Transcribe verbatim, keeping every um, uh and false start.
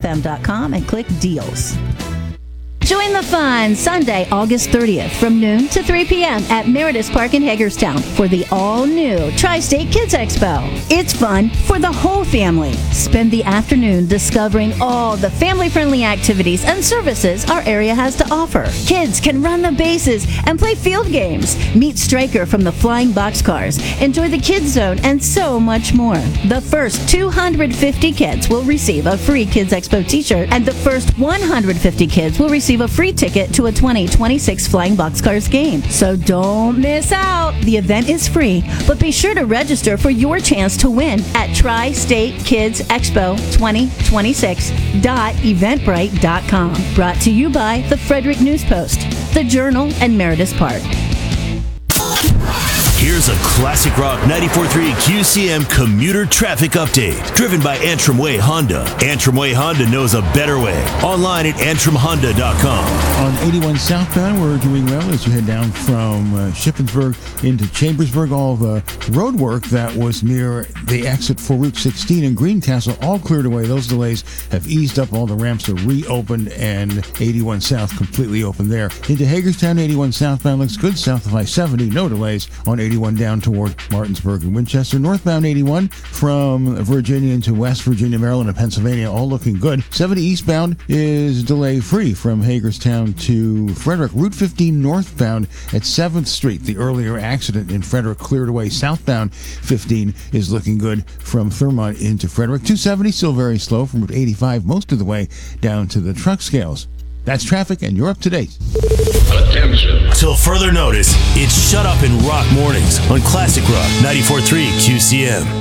m dot com and click Deals. Join the fun Sunday, August thirtieth from noon to three p.m. at Meredith Park in Hagerstown for the all-new Tri-State Kids Expo. It's fun for the whole family. Spend the afternoon discovering all the family-friendly activities and services our area has to offer. Kids can run the bases and play field games. Meet Stryker from the Flying Boxcars. Enjoy the Kids Zone and so much more. The first two hundred fifty kids will receive a free Kids Expo t-shirt, and the first one hundred fifty kids will receive a free ticket to a twenty twenty-six Flying Boxcars game. So don't miss out. The event is free, but be sure to register for your chance to win at Tri State Kids Expo twenty twenty-six dot eventbrite dot com. Brought to you by the Frederick News Post, the Journal, and Meredith Park. Here's a Classic Rock ninety-four point three Q C M commuter traffic update, driven by Antrim Way Honda. Antrim Way Honda knows a better way. Online at antrim honda dot com. On eighty-one southbound, we're doing well as you head down from uh, Shippensburg into Chambersburg. All the road work that was near the exit for Route sixteen in Greencastle all cleared away. Those delays have eased up. All the ramps are reopened, and eighty-one south completely open there. Into Hagerstown, eighty-one southbound looks good. South of I seventy, no delays on eighty-one down toward Martinsburg and Winchester. Northbound eighty-one from Virginia into West Virginia, Maryland, and Pennsylvania, all looking good. seventy eastbound is delay-free from Hagerstown to Frederick. Route fifteen northbound at seventh Street. The earlier accident in Frederick cleared away. Southbound fifteen is looking good from Thurmont into Frederick. two seventy still very slow from Route eighty-five most of the way down to the truck scales. That's traffic, and you're up to date. Attention. Till further notice, it's Shut Up and Rock Mornings on Classic Rock ninety-four point three Q C M.